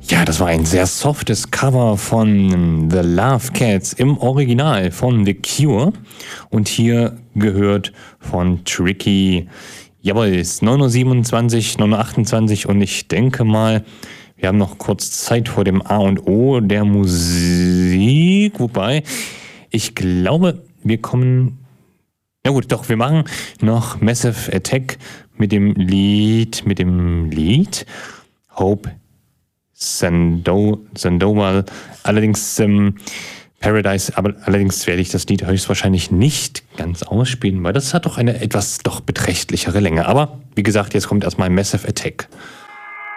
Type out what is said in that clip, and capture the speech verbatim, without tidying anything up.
Ja, das war ein sehr softes Cover von The Love Cats im Original von The Cure. Und hier gehört von Tricky. Jawohl, es ist neun Uhr siebenundzwanzig, neun Uhr achtundzwanzig und ich denke mal, wir haben noch kurz Zeit vor dem A und O der Musik. Wobei, ich glaube, wir kommen... Ja gut, doch, wir machen noch Massive Attack mit dem Lied, mit dem Lied Hope Sando, Sandoval. Allerdings ähm, Paradise, aber allerdings werde ich das Lied höchstwahrscheinlich nicht ganz ausspielen, weil das hat doch eine etwas doch beträchtlichere Länge. Aber wie gesagt, jetzt kommt erstmal Massive Attack.